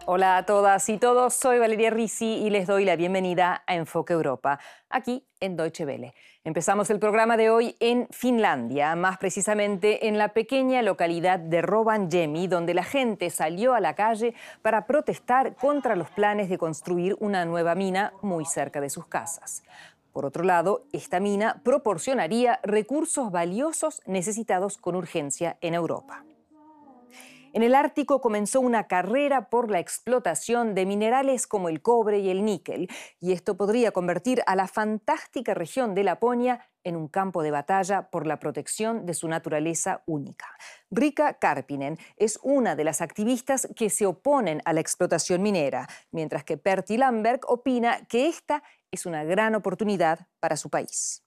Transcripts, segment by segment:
Hola a todas y todos, soy Valeria Risi y les doy la bienvenida a Enfoque Europa, aquí en Deutsche Welle. Empezamos el programa de hoy en Finlandia, más precisamente en la pequeña localidad de Rovaniemi, donde la gente salió a la calle para protestar contra los planes de construir una nueva mina muy cerca de sus casas. Por otro lado, esta mina proporcionaría recursos valiosos necesitados con urgencia en Europa. En el Ártico comenzó una carrera por la explotación de minerales como el cobre y el níquel, y esto podría convertir a la fantástica región de Laponia en un campo de batalla por la protección de su naturaleza única. Riikka Karppinen es una de las activistas que se oponen a la explotación minera, mientras que Pertti Lamberg opina que esta es una gran oportunidad para su país.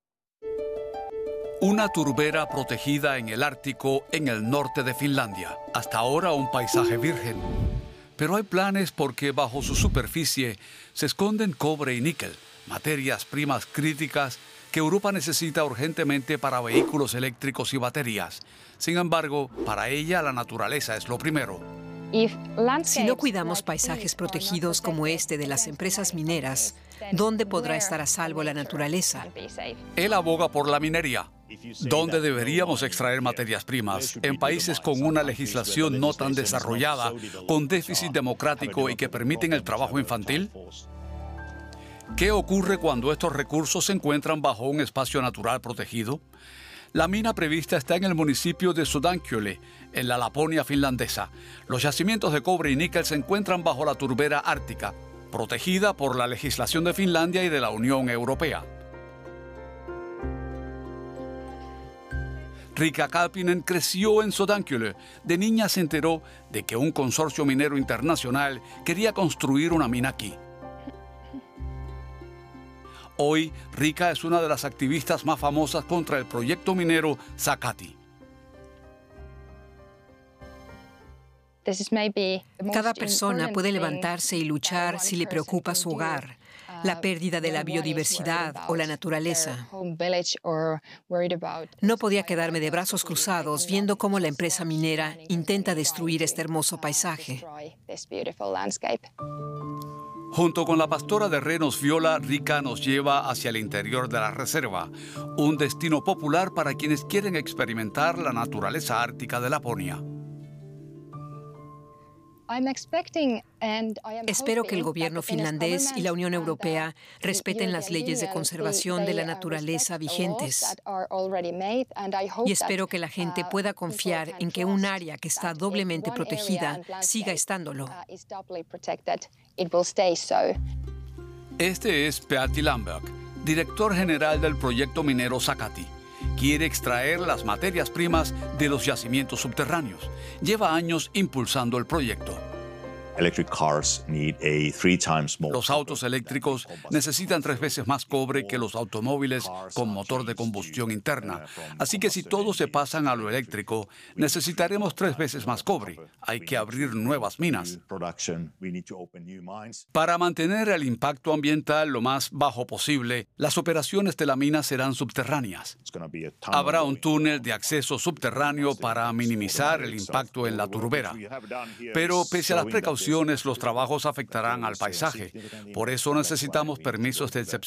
Una turbera protegida en el Ártico, en el norte de Finlandia. Hasta ahora un paisaje virgen. Pero hay planes porque bajo su superficie se esconden cobre y níquel, materias primas críticas que Europa necesita urgentemente para vehículos eléctricos y baterías. Sin embargo, para ella la naturaleza es lo primero. Si no cuidamos paisajes protegidos como este de las empresas mineras, ¿dónde podrá estar a salvo la naturaleza? Él aboga por la minería. ¿Dónde deberíamos extraer materias primas? En países con una legislación no tan desarrollada, con déficit democrático y que permiten el trabajo infantil. ¿Qué ocurre cuando estos recursos se encuentran bajo un espacio natural protegido? La mina prevista está en el municipio de Sodankylä, en la Laponia finlandesa. Los yacimientos de cobre y níquel se encuentran bajo la turbera ártica, protegida por la legislación de Finlandia y de la Unión Europea. Riikka Karppinen creció en Sodankylä. De niña se enteró de que un consorcio minero internacional quería construir una mina aquí. Hoy, Riikka es una de las activistas más famosas contra el proyecto minero Sakatti. Cada persona puede levantarse y luchar si le preocupa su hogar, la pérdida de la biodiversidad o la naturaleza. No podía quedarme de brazos cruzados viendo cómo la empresa minera intenta destruir este hermoso paisaje. Junto con la pastora de renos Viola, Riikka nos lleva hacia el interior de la reserva, un destino popular para quienes quieren experimentar la naturaleza ártica de Laponia. Espero que el gobierno finlandés y la Unión Europea respeten las leyes de conservación de la naturaleza vigentes. Y espero que la gente pueda confiar en que un área que está doblemente protegida siga estándolo. Este es Pertti Lamberg, director general del proyecto minero Sakatti. Quiere extraer las materias primas de los yacimientos subterráneos. Lleva años impulsando el proyecto. Los autos eléctricos necesitan 3 veces más cobre que los automóviles con motor de combustión interna. Así que si todos se pasan a lo eléctrico, necesitaremos 3 veces más cobre. Hay que abrir nuevas minas. Para mantener el impacto ambiental lo más bajo posible, las operaciones de la mina serán subterráneas. Habrá un túnel de acceso subterráneo para minimizar el impacto en la turbera. Pero pese a las precauciones, los trabajos afectarán al paisaje. Por eso necesitamos permisos de excepción